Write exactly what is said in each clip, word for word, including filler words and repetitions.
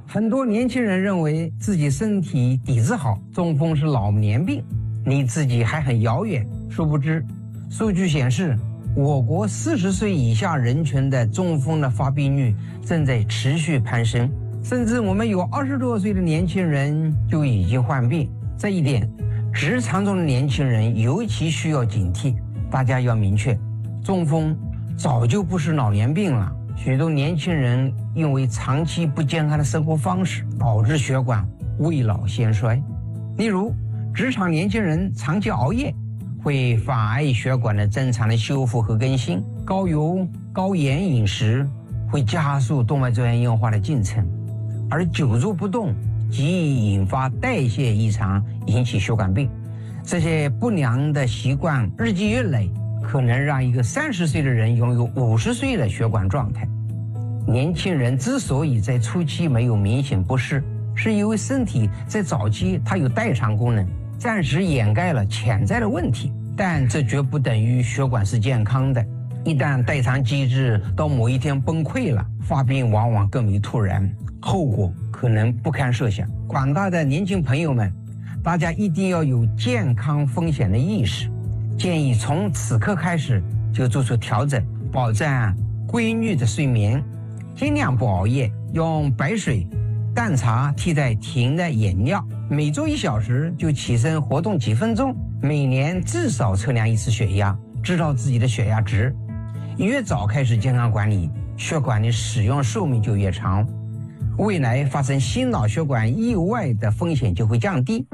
很多年轻人认为自己身体底子好，中风是老年病，离自己还很遥远。殊不知，数据显示，我国四十岁以下人群的中风的发病率正在持续攀升，甚至我们有二十多岁的年轻人就已经患病。这一点，职场中的年轻人尤其需要警惕。大家要明确，中风早就不是老年病了。许多年轻人因为长期不健康的生活方式，导致血管未老先衰。例如，职场年轻人长期熬夜，会妨碍血管的正常的修复和更新；高油高盐饮食会加速动脉粥样硬化的进程，而久坐不动极易引发代谢异常，引起血管病。这些不良的习惯日积月累，可能让一个三十岁的人拥有五十岁的血管状态。年轻人之所以在初期没有明显不适，是因为身体在早期它有代偿功能，暂时掩盖了潜在的问题，但这绝不等于血管是健康的。一旦代偿机制到某一天崩溃了，发病往往更为突然，后果可能不堪设想。广大的年轻朋友们，大家一定要有健康风险的意识，建议从此刻开始就做出调整，保证规律的睡眠，尽量不熬夜，用白水、淡茶替代甜的饮料，每周一小时就起身活动几分钟，每年至少测量一次血压，知道自己的血压值。越早开始健康管理，血管的使用寿命就越长，未来发生心脑血管意外的风险就会降低。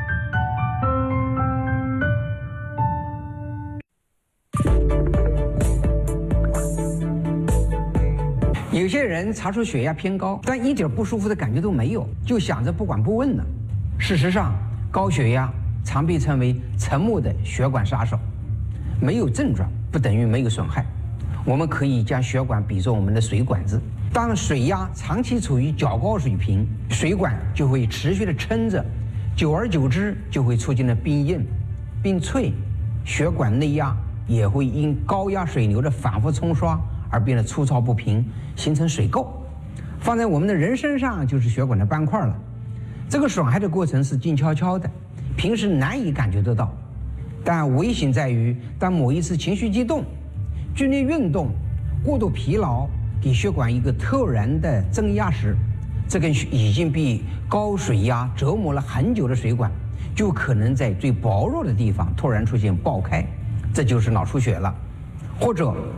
有些人查出血压偏高，但一点不舒服的感觉都没有，就想着不管不问了。事实上，高血压常被称为沉默的血管杀手，没有症状不等于没有损害。我们可以将血管比作我们的水管子，当水压长期处于较高水平，水管就会持续的撑着，久而久之就会出现了冰硬、冰脆，血管内压也会因高压水流的反复冲刷而变得粗糙不平，形成水垢。放在我们的人身上就是血管的斑块了。这个损害的过程是静悄悄的，平时难以感觉得到，但危险在于当某一次情绪激动、剧烈运动、过度疲劳给血管一个突然的增压时，这根已经被高水压折磨了很久的水管就可能在最薄弱的地方突然出现爆开，这就是脑出血了。或者